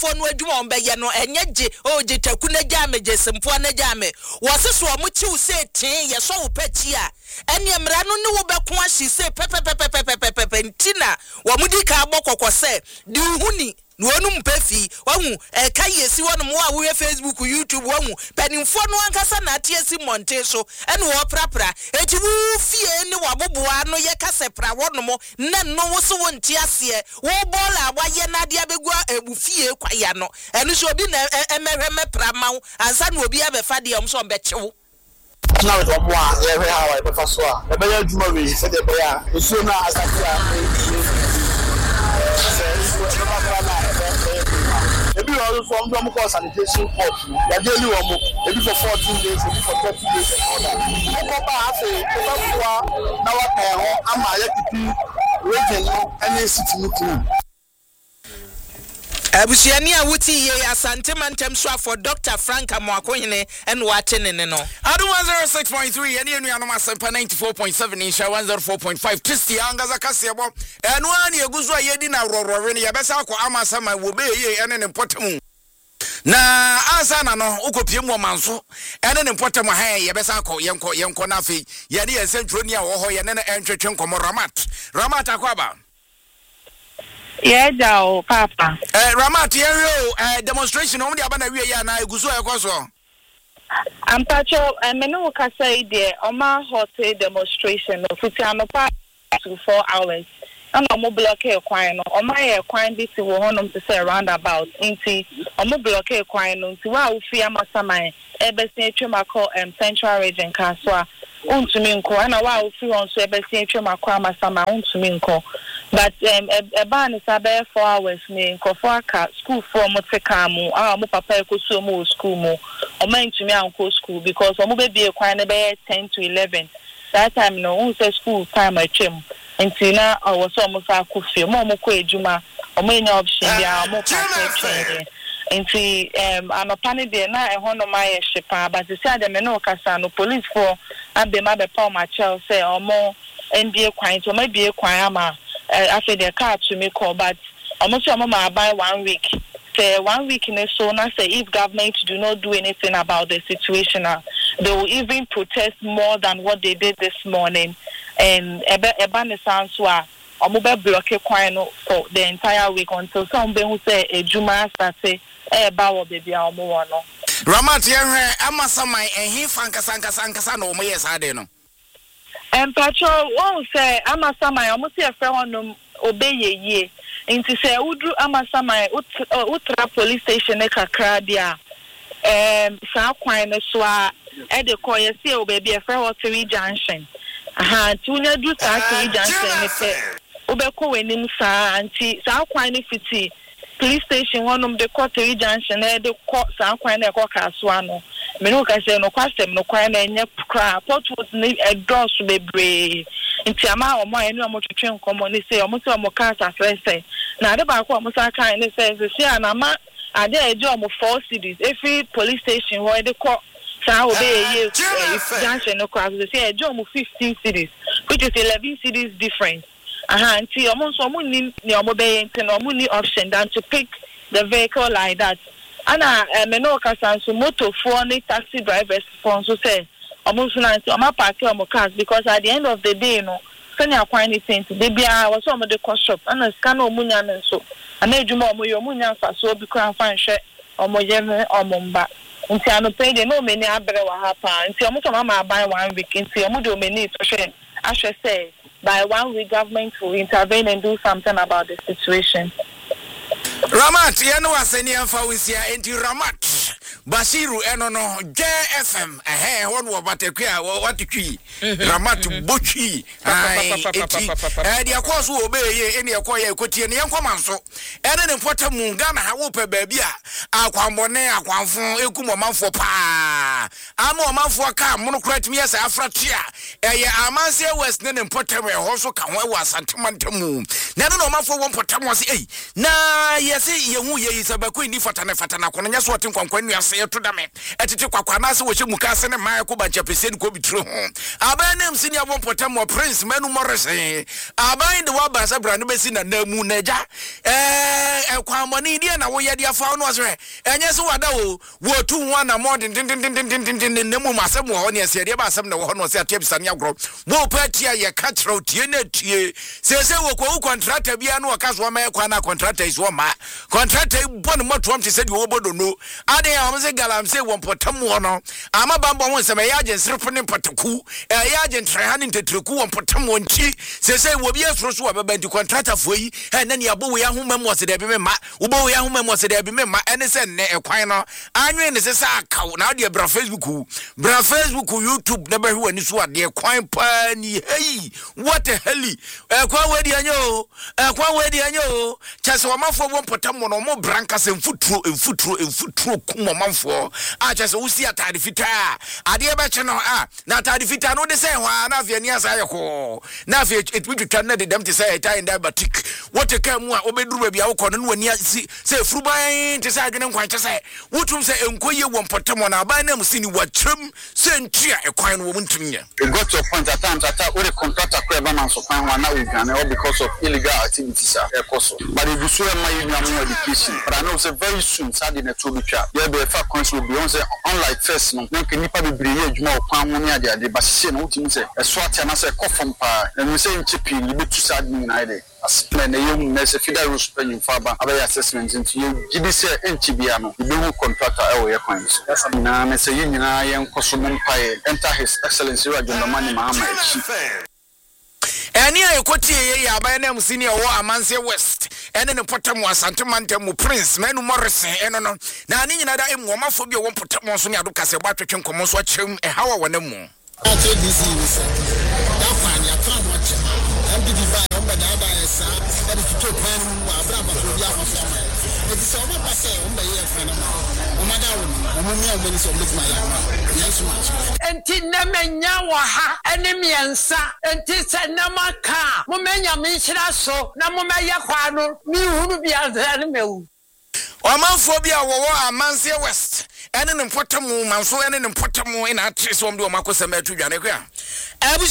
fo no adwuma on be ye no enye je o je taku na jame je sempo na jame wo se so mo chiw se tin ye so wo pachi a ene mra no ne wo beko ahye se pepepepepepepe ntina wo mudi ka agbokoko se di huni no mpefi wahu ka yesi wono mo a wo Facebook YouTube wahu penimfo no ankasa na atiesi monte so ene wo prapra eti wo fie ne waboboa no ye kasepra wono mo na no wo so wonti ase wo bola abaye na de abegua ebufie kwaya no ene so obi na emereme pramaw ansa na obi abefa de om so bechewo na we do mo a ye hwe ha wa e befa so a e be ya djuma we se de be ya esu na asase a Ebi all from them cause sanitation port. Ya daily one ebi for 14 days, ebi for 30 days and all that. Ko ba afi, ko ba na wa kai ho ama ya titi region no any city meeting. Abusiani a wuti ye asante mantem so for Dr. Frank Amwakohene and watene no. Adu 106.3 eni enu anoma sempa 94.7 insha 104.5 Tristi angaza kasiebo. Enu ani eguzo yedi na rorore ne yebesa akọ amasama wo be ye ene ne potemu. Na ansa na no ukopie mu manso ene ne potemu ha yebesa akọ yenko na afi ye ne yensentro ni a wo ho ye ne entwetwe nkomo Ramat akwaba. Yeah, Joe, Papa. Ramat, demonstration on the Abana Via na Guzo Ecoso. I'm Pacho, and Menu Casa there, Oma Hotel demonstration of Futiano 2 4 hours. I'm a blockade equine, or my equine this will honor to say roundabout, into a blockade equine, to wow, Fiamma Samai, Ebesi Chumako, and Central Region Caswa, Untuminko, and a wow, free on Sebesi Chumako, Sama, Untuminko. But a ban is about 4 hours. Me Kofaka school for Motekamu. Mo papa kusumo school mo. O man to me uncle school because o mo be a quite about 10 to 11. That time no one say school time I chim. Until now I was almost a kufi. Mo kwe juma. O mo any option there. Mo pass training. Until I'm a panic there now. I want my shepa. But the side me no kasa no police for. I be my be my child say or more NBA quite or maybe a quite after the car to me call, but almost your mama buy 1 week. Say 1 week in a so now say if government do not do anything about the situation, they will even protest more than what they did this morning. And a ban sounds were a mobile blockade for the entire week until somebody who say a Juma started a bow baby or more. Ramat, Amasama, and he Fanka no me yes, I don't know. And Patrol won't say Amasama, almost a friend obey ye. Into say Udru Amasama Utra police station Kradia. South Quine Swa at the Koya Seal baby a fair 3 junction. Tunya do South 3 junction. Ubeko and Nimsa and South Quine City police station one of the court 3 junction the court South Quine Caswano. Menuka say no question no kwai na nye kra port would need a door to be brave nti ama o mo enu o twetwe nkomo ni say o mo say o mo ka say na de ba ko o mo sa kan ni say na ma ade eje o mo 4 cities every police station where they call sa obey ye junction no cross say eje o mo 15 cities which is 11 cities different nti o mo so mo ni o mo be nti no mo ni option than to pick the vehicle like that. Ana meno kasansu moto for ni taxi drivers for so say almost na park your cars because at the end of the day no senya kwan ni tent they bia was some the cost shop ana scan omunya nso ana edwuma omoyo omunya fa so bi kran fan hwe omoye omomba nti ano pay de no many abere wa ha pa nti omo so ma buy 1 week nti omo do many to hwe ahwe say by 1 week government will intervene and do something about the situation. Ramat, yano waseni amfawisia enti Ramat Basiru enono JFM wonu wabatekwia watikwi Ramat bochi enti dia kwaso obeye eni ekoye ekotie ne yankoma nso ene ne mpota mu Ghana ha wo pe baabi a akwambone akwanfo ekumo manfo pa ama omanfo ka mono kratimi yesa afratia Amansia West ne Potem also can was Santamantamu. Nano no mafo one Potem was na yes, you is a Baquini Fatana Fatana, just what when you say to them. At Tikwanas, which Mukasan and Mayako by Japan could be true. Abanem senior one Potem or Prince Manu Morris. Abain the Wabas Brand Bessin and the Muneja. Quamani, and away at found was right. And yes, what were 2-1 more than Nemu Masam on your city about some no one was at Tips and Yagro. More Petia, your catch road, Unit, says Woko contract a Biano Caswama contract is one contract one more Trump said you would know. Ade Amze Galam say one Potamuano. Amabamba wants a agent referring Pataku, a agent trying to Truku and Potamonchi, says will be a first one to contract a free, and then Yabuya whom was the Ebima, Uboya whom was the Ebima, and it's a quino. I mean, it's a cow now, dear Bra Facebook, YouTube, never who and it's what dear quine pani. Hey, what a helly, a quawedi anyo, Chaswama for one Potamon or more brancas and foot through, Kumam for. I just see a tadifita. I dear Bachano, not tadifita, no, they say, one of your nears I ho. Now, it would return them to say a time diabetic. What a come, Obedu, be our corner when you see, say, Frubain, to say, I don't quite say, what you say, Unquay, one Potamon, I buy them, see what trim, send cheer a quine woman to me. It got to a point at times I thought, what a contract a crab man so fine one now we can, all because of illegal activities. But if you saw my education, but I know it's very soon, Saturday, a two trap. Yeah, the fact coins will be on the unlike first, no, can you probably bring more Pamonia, the Bassin, what you say, a swat and as a coffin pie, and we say chipping, you be too sad in either. As men, a young nurse, a federal spending father, other assessments into you, give us a Chibiano, the new contractor, our coins. Now, Mr. Union, I am Cosumon Pie, enter His Excellency Rajan Mani Mahama. And here, Cotia, by name Senior War Amansia West, and then the Potam was Santamantamu Prince, Manu Morris, and no. Now, another homophobia won't put up Monsonia Lucas about to come watch him a hour when no more. I tell this is that fine, I can't watch him. I'm the divine, but the other is that if you took pen, Brava, you have a family. But it's all about saying, the year friend of Enti nemenya waha enemi ensa enti se namaka momenya minhira so na momaya kwano mi hunu bia zane mewu Omanphobia wo Amansia West ene ne Potamu manso ene ne Potamu ina atreso mde o makosema atudwane kwa